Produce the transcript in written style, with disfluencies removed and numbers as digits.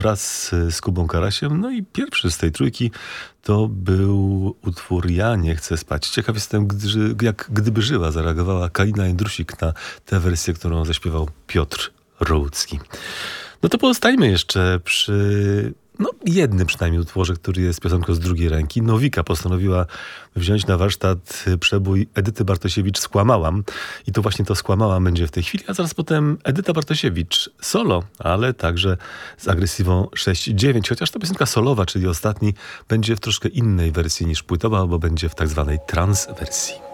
wraz z Kubą Karasiem. No i pierwszy z tej trójki to był utwór Ja nie chcę spać. Ciekaw jestem, jak Gdyby żyła zareagowała Kalina Jędrusik na tę wersję, którą zaśpiewał Piotr Rołucki. No to pozostajmy jeszcze przy jednym przynajmniej utworze, który jest piosenką z drugiej ręki. Nowika postanowiła wziąć na warsztat przebój Edyty Bartosiewicz Skłamałam. I to właśnie to Skłamałam będzie w tej chwili, a zaraz potem Edyta Bartosiewicz solo, ale także z agresywą 6/9. Chociaż ta piosenka solowa, czyli ostatni, będzie w troszkę innej wersji niż płytowa, bo będzie w tak zwanej trans wersji.